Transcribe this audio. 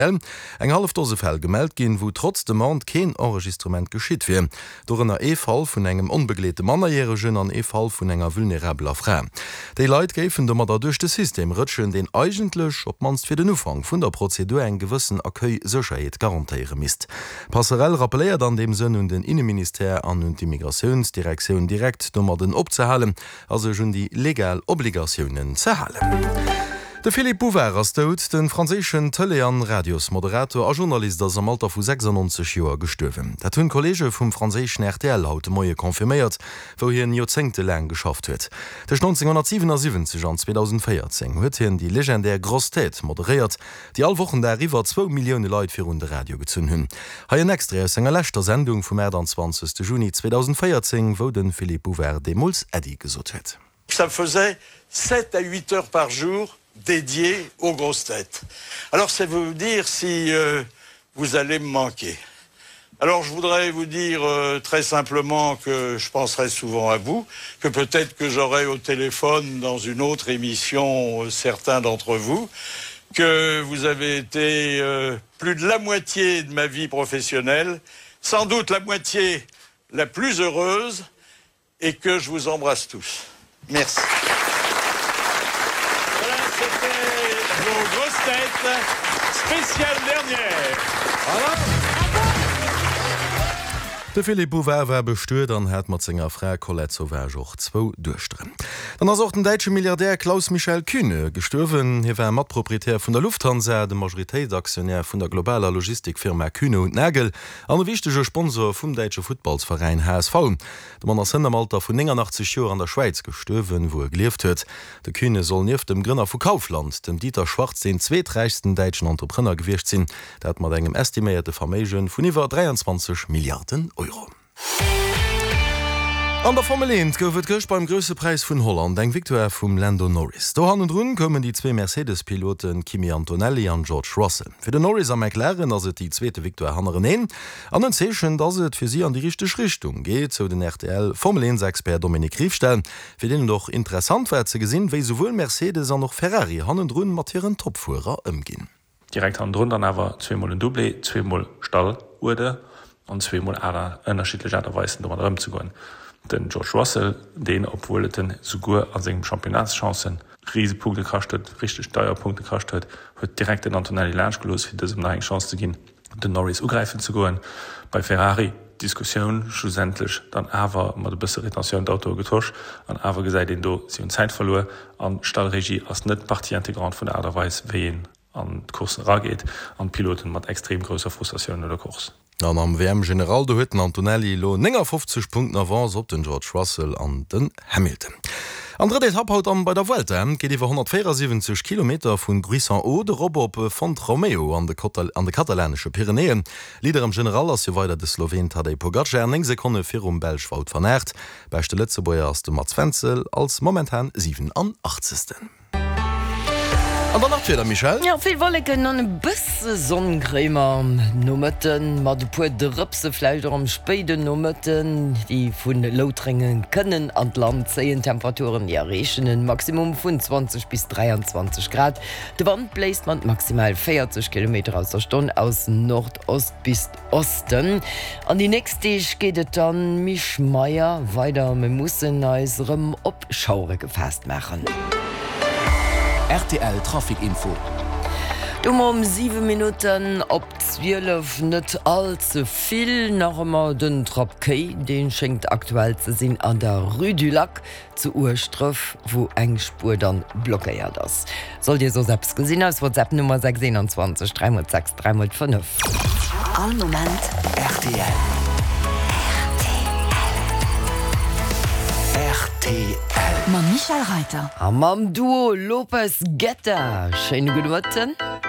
eng half Dose Fäll gemeldt gin, wo trotz dem Mand kein Enregistrement geschiet wie. Door ennner E-Fall vun engem unbeglete Mannerjähregen an E-Fall vun enger vulnerabler Frau. Dei Leiit géfen de mat der duch de System rëtschen den eigentlech op manst fir den Ufang vun der Prozedur eng gewëssen Akcueil Sicherheet garantiere mist. Passerell rappeliert an dem Sinn und den Innenminister an und die Migrationsdirektion direkt dummer den opzehalen, also schon die legal Obligationen zerhalen. De Philippe Bouvard ass dot, den franzéschen Télé an Radiosmoderator a Journalist ass am Alter vu 96 Joer gestuwen. Dat hunn Kollege vum franzéschen RTL haut Moie konfirméiert, wo hi en Jozengte Läng geschafft huet. Dech 1977 an 2014 huet hien die legendär Grosstät moderiert, die all wochen der iwwer 2 Millioune Leiit fir de Radio gezünn hunn. Ha en extra enger lächter Sendung vum 20. Juni 2014, wo den Philippe Bouvard de Mols Eddy gesot huet. Ça faisait 7 à 8 heures par jour dédié aux grosses têtes. Alors ça veut vous dire si vous allez me manquer. Alors je voudrais vous dire très simplement que je penserai souvent à vous, que peut-être que j'aurai au téléphone dans une autre émission certains d'entre vous, que vous avez été plus de la moitié de ma vie professionnelle, sans doute la moitié la plus heureuse, et que je vous embrasse tous. Merci. Vos grosses têtes spéciales dernière. Voilà. De Philippe Bouvard war bestuert an het mat Singer Frau Colette Sauvage och 2 durchstren. Dann ass auch den deitsche Milliardär Klaus Michel Kühne gestuerwen, hier war Matproprietär vun der Lufthansa, de Majoritätsaktionär vun der globaler Logistikfirma Kühne und Nägel, an der wichtige Sponsor vum Deitsche Footballsverein HSV. De Mann ass im Alter vun 89 Joer an der Schweiz gestuerwen, wo gelieft huet. De Kühne soll nieft dem Grünner vu Kaufland, dem Dieter Schwarz, den zweetreichsten deitschen Entrepreneur gewircht sinn, dat mat engem estiméierte Vermegen vun iwwer 23 Milliarden Euro. An der Formel 1 goufet gëch beim grösse Preis vun Holland eng Victoire vum Lando Norris. Do han und run kommen die 2 Mercedes-Piloten Kimi Antonelli an George Russell. Für den Norris am McLaren ass et die zweite Victoire hannneren een, an den Zechen, dats et fir sie an die richteg Richtung geht, zo den RTL Formel 1-Expert Dominik Riefstellen, fir den doch interessant wär ze gesinn, wéi sowohl Mercedes an noch Ferrari hannen run matieren Topfuer ëmginn. Direkt an run an awer 2-mal Doublé, 2-mal Stallurde an 2-mal ader ënnerschiedlech Äderweisen um ëm zu goen. Den George Russell, den obwohl den sogur an segem Championatschancen Riesepunkte kracht huet, richtig Steuerpunkte kracht huet, huet direkt den Antonelli Lynch gelos fir dess eng Chance zu ginn, den Norris ugreifen zu goen. Bei Ferrari Diskussion schlussendlich dann awer mat de bësse Retention d'Auto getauscht, an awer gesäit den do si un Zeit verloren an Stallregie ass net partiintegrant vun der Aderweis ween an Kursen rageet, an Piloten mat extrem grösser Frustrationen oder Kurs. An am WM General do hueten Antonelli lo 50 Punkten avance op den George Russell an den Hamilton. Andre Etappe an bei der Welt geht iwwer 174 km vun Grisant-Eau de Rob Font Romeo an de katalansche Pyrenäen. Lieder am General as je weiter de Slowen Tadej Pogacar 9 Sekunde fir Belschwout vernärt, beichte Letzebäier ass de Mats Fenzel als momentan 87. An der Nacht Michel? Ja, viel wolleken an e bësse Sonnenkrämer Nomëtten, mat de puer de Rëpsefleider am Spéide Nomëtten, die vun Loutringen kënnen an Land zeien Temperaturen ja rechenen Maximum vun 20 bis 23 Grad. De Wand bläst man maximal 40 km aus der Stunde aus Nordost bis Osten. An die nächste geht et dann Mischmeier weiter me mussssen eiserem Opschaure gefasst machen. RTL Trafikinfo. Um 7 Minuten op 12 net allzu viel noch den Trapkei, den schenkt aktuell ze sinn an der Rue du Lac zu Urströff, wo eng Spur dann blockiert das. Soll dir so selbst gesinn als WhatsApp Nummer 26 306 305. All Moment RTL. RTL. Ma Michael Reiter. Am Duo Lopez Getter. Schöne gute Worte.